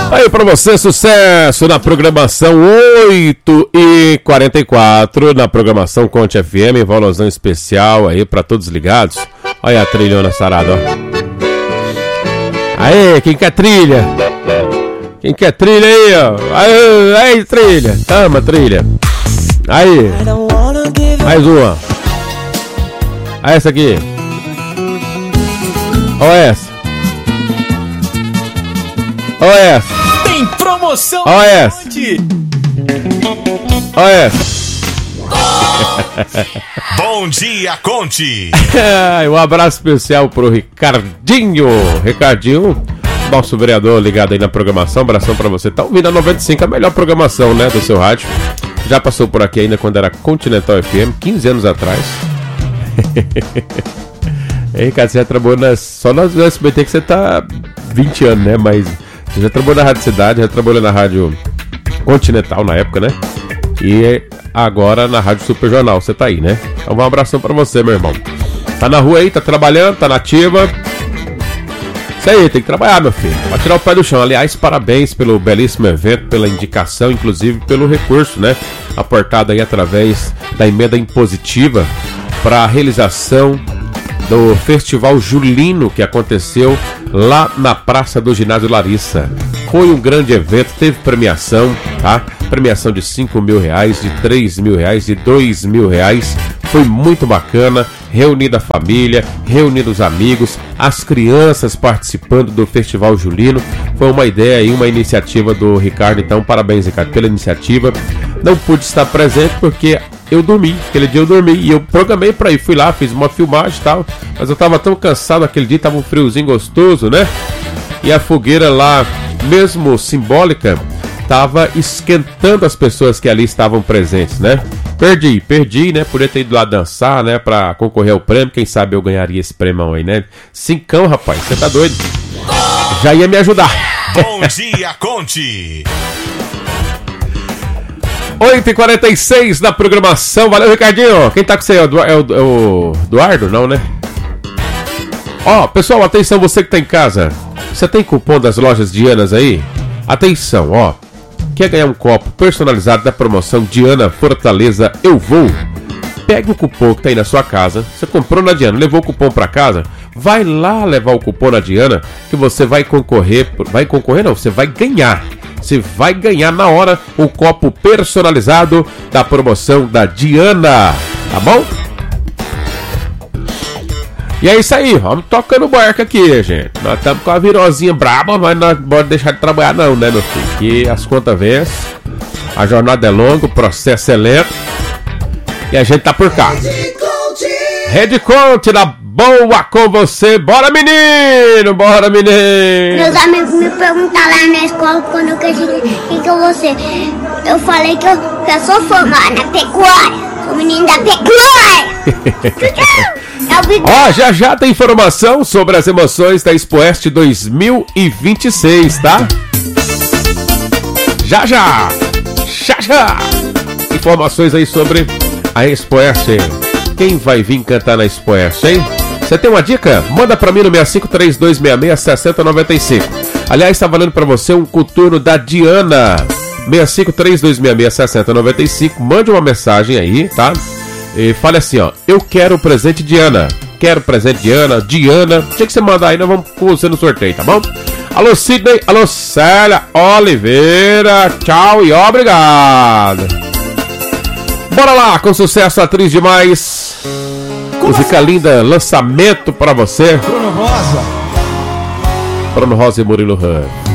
Aí pra você, sucesso na programação 8h44, na programação Conte FM, valosão especial aí pra todos ligados. Olha a trilhona sarada, ó. Aê, quem quer trilha? Quem quer trilha aí, ó? Aí, trilha. Tama, trilha. Aí. Mais uma. Olha essa aqui. Olha essa. Olha essa. Tem promoção. Olha essa. Olha essa. Bom dia, Conte. Um abraço especial pro Ricardinho. Ricardinho, nosso vereador ligado aí na programação. Abração pra você. Tá ouvindo a 95, a melhor programação, né, do seu rádio. Já passou por aqui ainda quando era Continental FM, 15 anos atrás. Ricardo, você já trabalhou só no SBT que você tá 20 anos, né? Mas você já trabalhou na Rádio Cidade, já trabalhou na Rádio Continental na época, né? E agora na Rádio Super Jornal, você tá aí, né? Então um abração pra você, meu irmão. Tá na rua aí, tá trabalhando, tá na ativa. Isso aí, tem que trabalhar, meu filho. Pra tirar o pé do chão. Aliás, parabéns pelo belíssimo evento, pela indicação, inclusive pelo recurso, né? Aportado aí através da emenda impositiva para a realização do Festival Julino, que aconteceu lá na Praça do Ginásio Larissa. Foi um grande evento, teve premiação, tá? Premiação de R$5.000, de R$3.000, de R$2.000. Foi muito bacana, reunida a família, reunida os amigos, as crianças participando do Festival Julino. Foi uma ideia e uma iniciativa do Ricardo, então parabéns, Ricardo, pela iniciativa. Não pude estar presente porque eu dormi, aquele dia eu dormi e eu programei pra ir, fui lá, fiz uma filmagem e tal, mas eu tava tão cansado aquele dia, tava um friozinho gostoso, né? E a fogueira lá, mesmo simbólica, tava esquentando as pessoas que ali estavam presentes, né? Perdi, né? Podia ter ido lá dançar, né? Pra concorrer ao prêmio, quem sabe eu ganharia esse prêmio aí, né? 5, rapaz, você tá doido? Já ia me ajudar. Bom dia, Conte. 8h46 na programação. Valeu, Ricardinho. Quem tá com você é o Eduardo? Não, né? Ó, pessoal, atenção, você que tá em casa. Você tem cupom das lojas Dianas aí? Atenção, ó. Quer ganhar um copo personalizado da promoção Diana Fortaleza Eu Vou? Pegue o cupom que tá aí na sua casa. Você comprou na Diana, levou o cupom pra casa. Vai lá levar o cupom na Diana que você vai concorrer. Vai concorrer não, você vai ganhar. Você vai ganhar na hora o copo personalizado da promoção da Diana, tá bom? E é isso aí, vamos tocando o barco aqui, gente. Nós estamos com a virosinha braba, mas não pode deixar de trabalhar não, né, meu filho? Que as contas vencem, a jornada é longa, o processo é lento e a gente tá por cá. Rede Conte na boa com você. Bora, menino! Bora, menino! Meus amigos me perguntaram lá na escola quando eu cresci quem que eu vou ser. Eu falei que eu sou formada na pecuária. Sou menino da pecuária. Ó, já tem informação sobre as emoções da Expo Oeste 2026, tá? Já. Informações aí sobre a Expo Oeste. Quem vai vir cantar na Expo Oeste, hein? Você tem uma dica? Manda pra mim no 6532666095. Aliás, tá valendo pra você um coturno da Diana. 6532666095. Mande uma mensagem aí, tá? E fale assim, ó. Eu quero o presente Diana. Quero presente Diana. Tinha que você mandar aí, nós vamos com você no sorteio, tá bom? Alô, Sidney. Alô, Célia Oliveira. Tchau e obrigado. Bora lá, com sucesso, atriz demais. Música linda, lançamento pra você. Bruno Rosa. Bruno Rosa e Murilo Ramos.